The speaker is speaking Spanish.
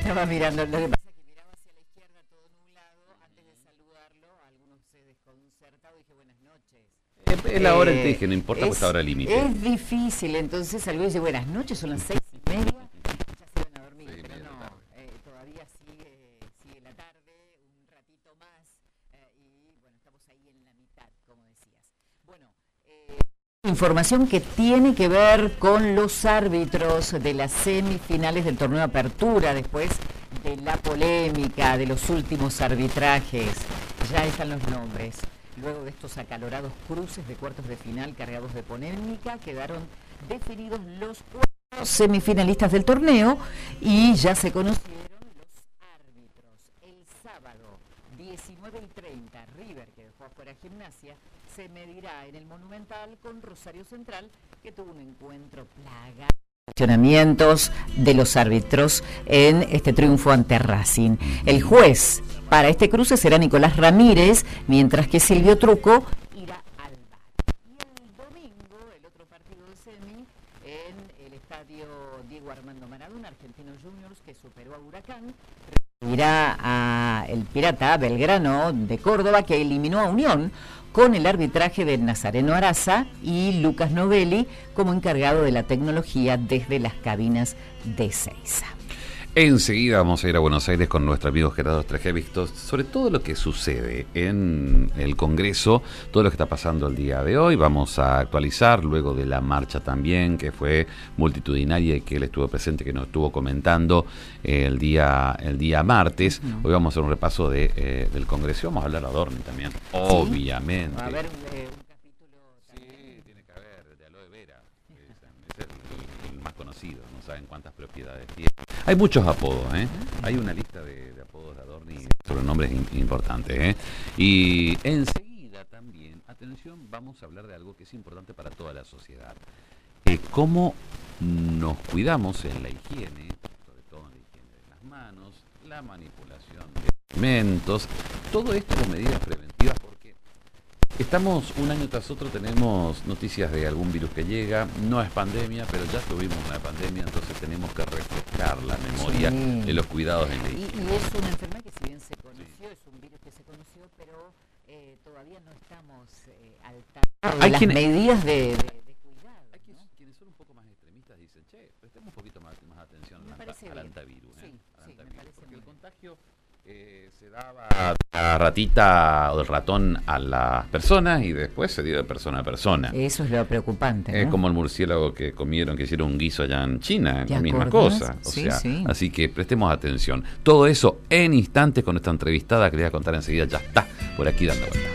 estaba mirando. Lo que pasa es que miraba hacia la izquierda todo nublado. Antes de saludarlo, algunos se desconcertaron. Dije buenas noches. Es la hora, te dije, no importa, pues ahora límite. Es difícil, entonces algo dice buenas noches, son las 6:30. Ya se van a dormir, pero no. Todavía sigue la tarde, un ratito más. Y bueno, estamos ahí en la mitad, como decías. Bueno, información que tiene que ver con los árbitros de las semifinales del torneo de Apertura, después de la polémica de los últimos arbitrajes. Ya están los nombres. Luego de estos acalorados cruces de cuartos de final cargados de polémica, quedaron definidos los 4 semifinalistas del torneo y ya se conocieron los árbitros. El sábado, 19:30, River, que dejó afuera Gimnasia, se medirá en el Monumental con Rosario Central, que tuvo un encuentro plagado de cuestionamientos de los árbitros en este triunfo ante Racing. El juez para este cruce será Nicolás Ramírez, mientras que Silvio Truco irá al VAR. Y el domingo, el otro partido de semi, en el estadio Diego Armando Maradona, Argentinos Juniors, que superó a Huracán, irá a el Pirata Belgrano de Córdoba, que eliminó a Unión, con el arbitraje de Nazareno Araza y Lucas Novelli como encargado de la tecnología desde las cabinas de Ezeiza. Enseguida vamos a ir a Buenos Aires con nuestro amigo Gerardo Strejevisto sobre todo lo que sucede en el Congreso, todo lo que está pasando el día de hoy. Vamos a actualizar luego de la marcha también, que fue multitudinaria y que él estuvo presente, que nos estuvo comentando el día martes. Hoy vamos a hacer un repaso del Congreso. Vamos a hablar de Adorni también, ¿sí? Obviamente. Va a haber un capítulo también. Sí, tiene que haber de aloe vera. Es el más conocido, no saben cuántas propiedades tiene. Hay muchos apodos, hay una lista de apodos de Adorni, sobrenombres importantes. Y enseguida también, atención, vamos a hablar de algo que es importante para toda la sociedad. Cómo nos cuidamos en la higiene, sobre todo en la higiene de las manos, la manipulación de alimentos, todo esto con medidas preventivas, porque estamos un año tras otro, tenemos noticias de algún virus que llega, no es pandemia, pero ya tuvimos una pandemia, entonces tenemos que refrescar la memoria de los cuidados en la higiene. Y es una enfermedad que si bien se conoció, es un virus que se conoció, pero todavía no estamos al tanto de las medidas de cuidado. Hay quienes son un poco más extremistas dicen, prestemos un poquito más atención al antivirus. Porque el contagio se daba de la ratita o del ratón a las personas y después se dio de persona a persona. Eso es lo preocupante, ¿no? Es como el murciélago que comieron, que hicieron un guiso allá en China, la misma cosa. Sí. Así que prestemos atención. Todo eso en instantes con esta entrevistada que le voy a contar enseguida, ya está por aquí dando vueltas.